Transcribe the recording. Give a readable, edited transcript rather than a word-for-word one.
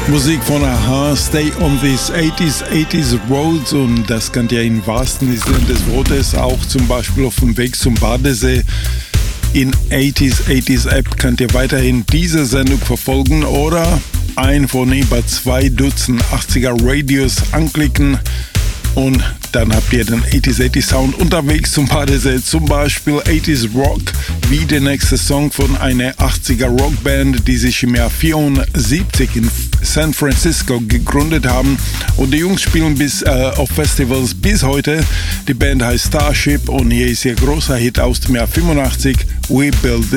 Musik von Aha, Stay on this 80s Roads, und das könnt ihr im wahrsten Sinne des Wortes auch zum Beispiel auf dem Weg zum Badesee in 80s App könnt ihr weiterhin diese Sendung verfolgen oder ein von über 2 Dutzend 80er Radios anklicken und dann habt ihr den 80s Sound unterwegs zum Badesee, zum Beispiel 80s Rock, wie der nächste Song von einer 80er Rockband, die sich im Jahr 74 in San Francisco gegründet haben, und die Jungs spielen auf Festivals bis heute. Die Band heißt Starship und hier ist ihr großer Hit aus dem Jahr 85, We Build